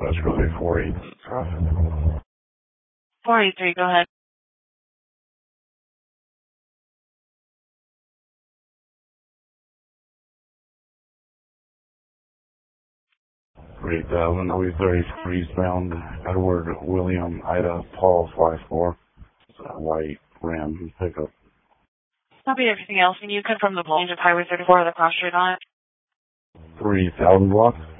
Escalade 48 traffic. 483, go ahead. Louis 33 eastbound, Edward William Ida Paul 54. It's a white Ram pickup. Copy everything else. Can you confirm the range of Highway 34 or the cross street on it? 3,000 blocks.